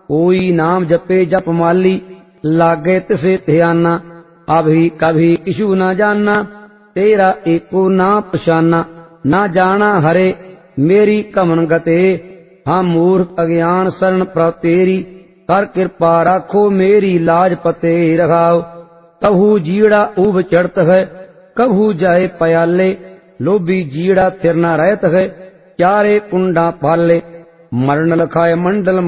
कोई नाम जपे जप माली, लागे तिसे ध्याना। अभी कभी किछु न जाना, तेरा एको ना पछाना। ना जाना हरे मेरी कमन गते, हम मूर्ख अज्ञान शरण प्रभ तेरी। कर कृपा राखो मेरी लाज पते रखाओ। कभू जीड़ा उब चढ़त है, कभू जाए पयाले। लोभी जीड़ा थिर न रहत है, चारे कुंडा पाले। मरण लखाए मंडल